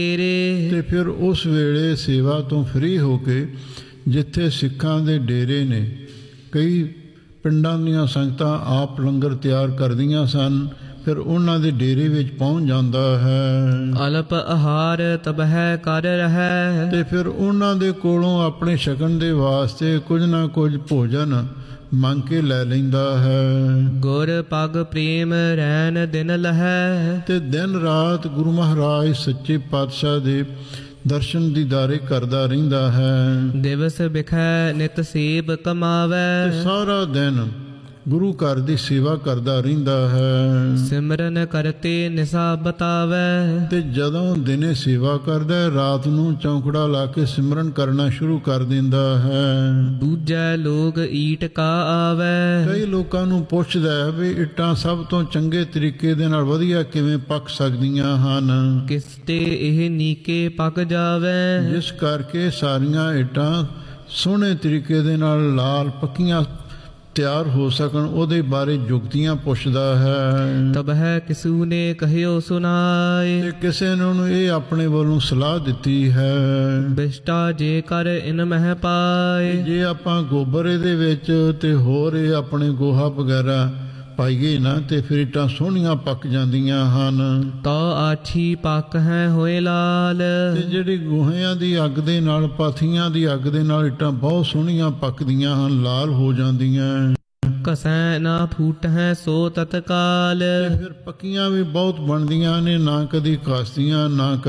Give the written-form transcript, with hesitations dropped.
ਤੇ ਫਿਰ ਉਸ ਵੇਲੇ ਸੇਵਾ ਤੋਂ ਫ੍ਰੀ ਹੋ ਕੇ ਜਿੱਥੇ ਸਿੱਖਾਂ ਦੇ ਡੇਰੇ ਨੇ, ਕਈ ਪਿੰਡਾਂ ਦੀਆਂ ਸੰਗਤਾਂ ਆਪ ਲੰਗਰ ਤਿਆਰ ਕਰਦੀਆਂ ਸਨ, ਫਿਰ ਉਹਨਾਂ ਦੇ ਡੇਰੇ ਵਿੱਚ ਪਹੁੰਚ ਜਾਂਦਾ ਹੈ। ਅਲਪ ਆਹਾਰ ਤਬਹਿ ਕਰ ਰਹਿ। ਤੇ ਫਿਰ ਉਹਨਾਂ ਦੇ ਕੋਲੋਂ ਆਪਣੇ ਛਕਣ ਦੇ ਵਾਸਤੇ ਕੁਝ ਨਾ ਕੁਝ ਭੋਜਨ ਮੰਗ ਕੇ ਲੈ ਲੈਂਦਾ ਹੈ। ਗੁਰ ਪਗ ਪ੍ਰੇਮ ਰੈਨ ਦਿਨ ਲਹੈ। ਤੇ ਦਿਨ ਰਾਤ ਗੁਰੂ ਮਹਾਰਾਜ ਸੱਚੇ ਪਾਤਸ਼ਾਹ ਦੇ ਦਰਸ਼ਨ ਦੀਦਾਰੇ ਕਰਦਾ ਰਹਿੰਦਾ ਹੈ। ਦਿਵਸ ਬਿਖੈ ਨਿਤ ਸੇਬ ਕਮਾਵੈ। ਤੇ ਸਾਰਾ ਦਿਨ ਗੁਰੂ ਘਰ ਦੀ ਸੇਵਾ ਕਰਦਾ ਰਹਿੰਦਾ ਹੈ। ਸਿਮਰਨ ਕਰਤੇ ਨਿਸਾ ਬਤਾਵੈ। ਤੇ ਜਦੋਂ ਦਿਨੇ ਸੇਵਾ ਕਰਦਾ, ਰਾਤ ਨੂੰ ਚੌਂਕੜਾ ਲਾ ਕੇ ਸਿਮਰਨ ਕਰਨਾ ਸ਼ੁਰੂ ਕਰ ਦਿੰਦਾ ਹੈ। ਦੂਜੈ ਲੋਕ ਈਟ ਕਾ ਆਵੈ। ਕਈ ਲੋਕਾਂ ਨੂੰ ਪੁੱਛਦਾ ਹੈ ਵੀ ਇੱਟਾਂ ਸਭ ਤੋਂ ਚੰਗੇ ਤਰੀਕੇ ਦੇ ਨਾਲ ਵਧੀਆ ਕਿਵੇਂ ਪੱਕ ਸਕਦੀਆਂ ਹਨ, ਕਿਸ ਤੇ ਇਹ ਨੀਕੇ ਪੱਕ ਜਾਵੈ। ਜਿਸ ਕਰਕੇ ਸਾਰੀਆਂ ਇੱਟਾਂ ਸੋਹਣੇ ਤਰੀਕੇ ਦੇ ਨਾਲ ਲਾਲ ਪੱਕੀਆਂ ਤਿਆਰ ਹੋ ਸਕਣ, ਉਹਦੇ ਬਾਰੇ ਜੁਗਤੀਆਂ ਪੁੱਛਦਾ ਹੈ। ਤਬਹਿ ਕਿਸੂ ਨੇ ਕਹਿਓ ਸੁਨਾਏ। ਤੇ ਕਿਸੇ ਨੇ ਉਹਨੂੰ ਇਹ ਆਪਣੇ ਵੱਲੋਂ ਸਲਾਹ ਦਿੱਤੀ ਹੈ, ਬਿਸ਼ਟਾ ਜੇ ਕਰ ਇਨ ਮਹਿ ਪਾਏ। ਜੇ ਆਪਾਂ ਗੋਬਰ ਇਹਦੇ ਵਿੱਚ ਤੇ ਹੋਰ ਇਹ ਆਪਣੇ ਗੋਹਾ ਵਗੈਰਾ ਪਾਈਏ ਨਾ, ਤੇ ਫਿਰ ਇੱਟਾਂ ਸੋਹਣੀਆਂ ਪੱਕ ਜਾਂਦੀਆਂ ਹਨ। ਤੋ ਆਛੀ ਪੱਕ ਹੈ ਹੋਏ ਲਾਲ। ਤੇ ਜਿਹੜੀ ਗੋਹਿਆਂ ਦੀ ਅੱਗ ਦੇ ਨਾਲ, ਪਾਥੀਆਂ ਦੀ ਅੱਗ ਦੇ ਨਾਲ ਇੱਟਾਂ ਬਹੁਤ ਸੋਹਣੀਆਂ ਪੱਕਦੀਆਂ ਹਨ, ਲਾਲ ਹੋ ਜਾਂਦੀਆਂ। ਕਸੈ ਨਾ ਫੂਟ ਹੈ ਸੋ ਤਤਕਾਲ। ਤੇ ਫਿਰ ਪੱਕੀਆਂ ਵੀ ਬਹੁਤ ਬਣਦੀਆਂ ਨੇ, ਨਾ ਕਦੀ ਕਾਸਦੀਆਂ ਨਾ